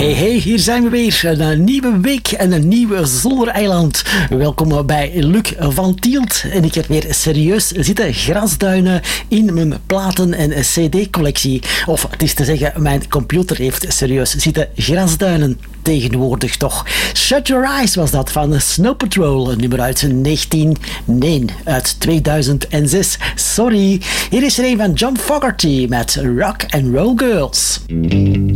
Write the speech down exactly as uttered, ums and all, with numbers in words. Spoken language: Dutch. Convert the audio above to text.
Hey, hey, hier zijn we weer. Een nieuwe week en een nieuwe Zoldereiland. Welkom bij Luc van Tielt. En ik heb weer serieus zitten grasduinen in mijn platen- en cd-collectie. Of het is te zeggen, mijn computer heeft serieus zitten grasduinen. Tegenwoordig toch. Shut Your Eyes was dat van Snow Patrol. Een nummer uit negentien... Nee, uit tweeduizend zes. Sorry. Hier is er een van John Fogerty met Rock and Roll Girls.